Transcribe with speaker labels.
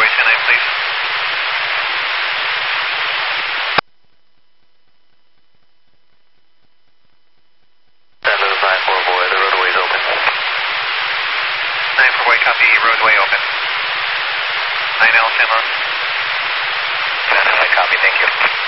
Speaker 1: runway 29, please. Seven five four boy, the roadway is open. 9 for boy, copy, roadway open. 9L, 10 on. 9L, copy, thank you.